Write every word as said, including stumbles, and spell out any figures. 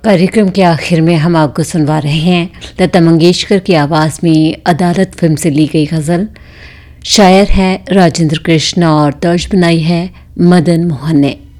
कार्यक्रम के आखिर में हम आपको सुनवा रहे हैं लता मंगेशकर की आवाज़ में अदालत फिल्म से ली गई गज़ल। शायर है राजेंद्र कृष्ण और तर्ज बनाई है मदन मोहन ने।